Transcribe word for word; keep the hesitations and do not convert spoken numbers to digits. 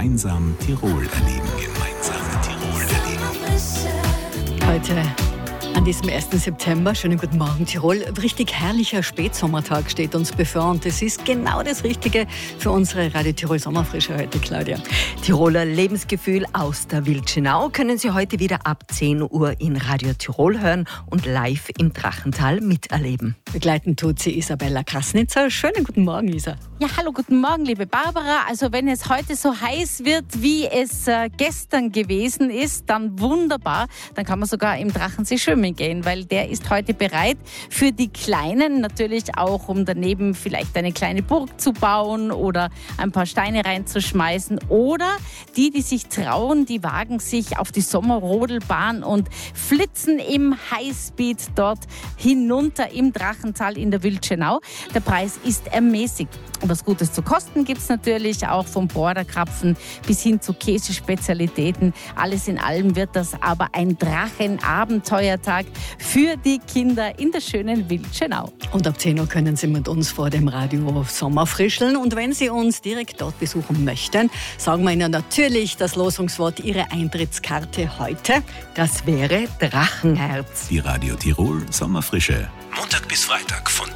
Gemeinsam Tirol erleben. Gemeinsam Tirol erleben. Heute an diesem ersten September, schönen guten Morgen Tirol, richtig herrlicher Spätsommertag steht uns bevor und das ist genau das Richtige für unsere Radio Tirol Sommerfrische heute, Claudia. Tiroler Lebensgefühl aus der Wildschenau können Sie heute wieder ab zehn Uhr in Radio Tirol hören und live im Drachental miterleben. Begleiten tut sie Isabella Krasnitzer. Schönen guten Morgen, Isa. Ja, hallo, guten Morgen, liebe Barbara. Also wenn es heute so heiß wird, wie es äh, gestern gewesen ist, dann wunderbar. Dann kann man sogar im Drachensee schwimmen gehen, weil der ist heute bereit für die Kleinen. Natürlich auch, um daneben vielleicht eine kleine Burg zu bauen oder ein paar Steine reinzuschmeißen. Oder die, die sich trauen, die wagen sich auf die Sommerrodelbahn und flitzen im Highspeed dort hinunter im Drachental in der Wildschenau. Der Preis ist ermäßigt. Und was Gutes zu kosten gibt es natürlich auch, vom Borderkrapfen bis hin zu Käsespezialitäten. Alles in allem wird das aber ein Drachenabenteuertag für die Kinder in der schönen Wildschenau. Und ab zehn Uhr können Sie mit uns vor dem Radio Sommerfrischeln. Und wenn Sie uns direkt dort besuchen möchten, sagen wir Ihnen natürlich das Losungswort, Ihre Eintrittskarte heute. Das wäre Drachenherz. Die Radio Tirol Sommerfrische. Montag bis Freitag von